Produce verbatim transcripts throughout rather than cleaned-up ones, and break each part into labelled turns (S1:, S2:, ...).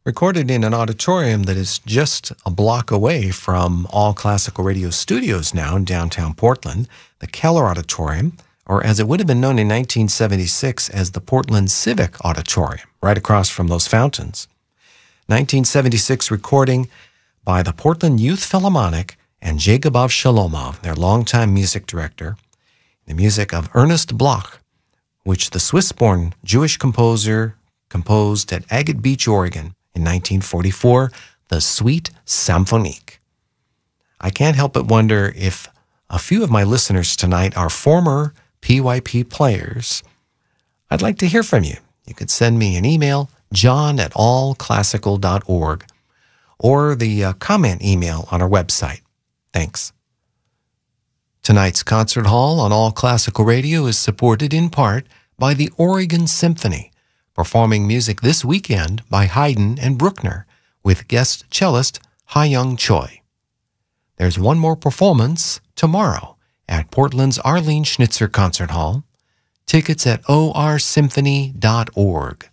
S1: recorded in an auditorium that is just a block away from All Classical Radio Studios now in downtown Portland, the Keller Auditorium, or as it would have been known in nineteen seventy-six as the Portland Civic Auditorium, right across from those fountains. nineteen seventy-six recording by the Portland Youth Philharmonic and Jacob Avshalomov, their longtime music director, the music of Ernest Bloch, which the Swiss-born Jewish composer composed at Agate Beach, Oregon in nineteen forty-four, the Suite Symphonique. I can't help but wonder if a few of my listeners tonight are former P Y P players. I'd like to hear from you. You could send me an email, john at all classical dot org, or the uh, comment email on our website. Thanks. Tonight's concert hall on All Classical Radio is supported in part by the Oregon Symphony, performing music this weekend by Haydn and Bruckner with guest cellist Ha-Young Choi. There's one more performance tomorrow at Portland's Arlene Schnitzer Concert Hall. Tickets at o r symphony dot org.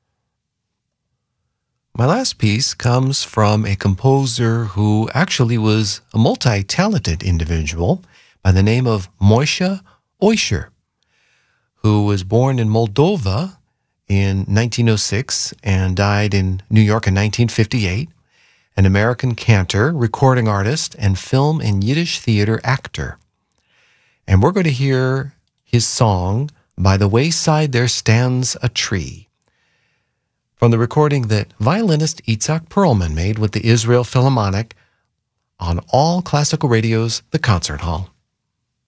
S1: My last piece comes from a composer who actually was a multi-talented individual by the name of Moishe Oisher, who was born in Moldova in nineteen oh six and died in New York in nineteen fifty-eight, an American cantor, recording artist, and film and Yiddish theater actor. And we're going to hear his song, By the Wayside There Stands a Tree, from the recording that violinist Itzhak Perlman made with the Israel Philharmonic on All Classical Radio's The Concert Hall.